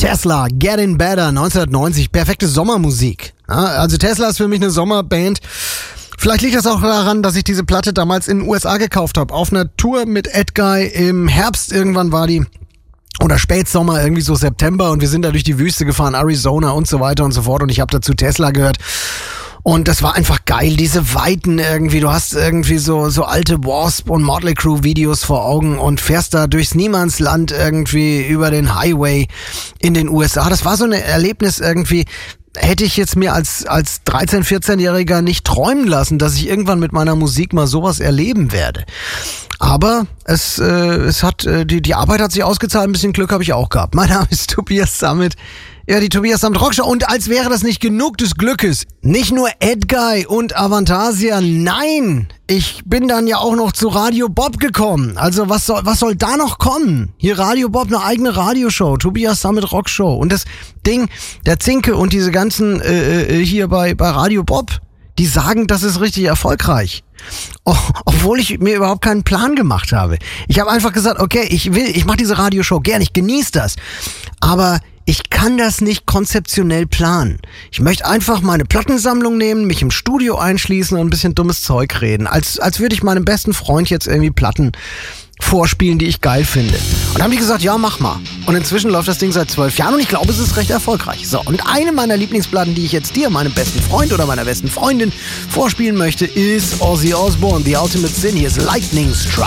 Tesla, Getting Better, 1990, perfekte Sommermusik. Ja, also Tesla ist für mich eine Sommerband. Vielleicht liegt das auch daran, dass ich diese Platte damals in den USA gekauft habe. Auf einer Tour mit Edguy im Herbst irgendwann war die. Oder Spätsommer, irgendwie so September. Und wir sind da durch die Wüste gefahren, Arizona und so weiter und so fort. Und ich habe dazu Tesla gehört. Und das war einfach geil, diese Weiten irgendwie. Du hast irgendwie so alte Wasp und Motley Crue Videos vor Augen und fährst da durchs Niemandsland irgendwie über den Highway in den USA. Das war so ein Erlebnis irgendwie, hätte ich jetzt mir als 13-, 14-Jähriger nicht träumen lassen, dass ich irgendwann mit meiner Musik mal sowas erleben werde. Aber es hat die Arbeit hat sich ausgezahlt, ein bisschen Glück habe ich auch gehabt. Mein Name ist Tobias Sammet. Ja, die Tobias Sammet Rockshow. Und als wäre das nicht genug des Glückes, nicht nur Edguy und Avantasia, nein, ich bin dann ja auch noch zu Radio Bob gekommen. Also was soll da noch kommen? Hier Radio Bob, eine eigene Radioshow, Tobias Sammet Rockshow. Und das Ding, der Zinke und diese ganzen hier bei Radio Bob, die sagen, das ist richtig erfolgreich. Obwohl ich mir überhaupt keinen Plan gemacht habe. Ich habe einfach gesagt, okay, ich mache diese Radioshow gern, ich genieße das. Aber ich kann das nicht konzeptionell planen. Ich möchte einfach meine Plattensammlung nehmen, mich im Studio einschließen und ein bisschen dummes Zeug reden. Als würde ich meinem besten Freund jetzt irgendwie Platten vorspielen, die ich geil finde. Und dann haben die gesagt, ja, mach mal. Und inzwischen läuft das Ding seit 12 Jahren und ich glaube, es ist recht erfolgreich. So, und eine meiner Lieblingsplatten, die ich jetzt dir, meinem besten Freund oder meiner besten Freundin vorspielen möchte, ist Ozzy Osbourne, The Ultimate Sin. Hier ist Lightning Strike.